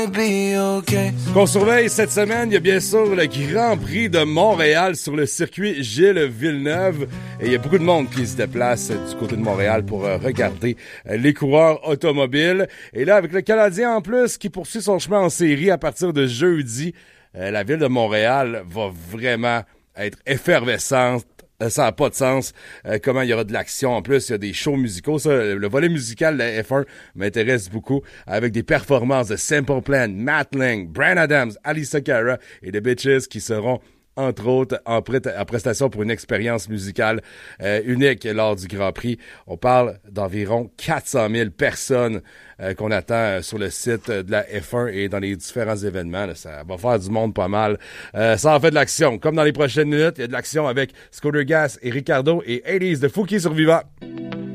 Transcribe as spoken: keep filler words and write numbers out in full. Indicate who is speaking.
Speaker 1: Ce qu'on surveille cette semaine, il y a bien sûr le Grand Prix de Montréal sur le circuit Gilles Villeneuve. Et il y a beaucoup de monde qui se déplace du côté de Montréal pour euh, regarder euh, les coureurs automobiles. Et là, avec le Canadien en plus qui poursuit son chemin en série à partir de jeudi, euh, la ville de Montréal va vraiment être effervescente. Ça n'a pas de sens. Euh, comment il y aura de l'action. En plus, il y a des shows musicaux. Ça, le volet musical de la F un m'intéresse beaucoup. Avec des performances de Simple Plan, Matt Lang, Bryan Adams, Alissa Cara et The Bitches qui seront entre autres en, pré- en prestation pour une expérience musicale euh, unique lors du Grand Prix. On parle d'environ quatre cent mille personnes euh, qu'on attend euh, sur le site de la F un et dans les différents événements. Là, ça va faire du monde pas mal. Euh, ça en fait de l'action. Comme dans les prochaines minutes, il y a de l'action avec Scooter Gas et Ricardo et eighties de Fouki Survivant.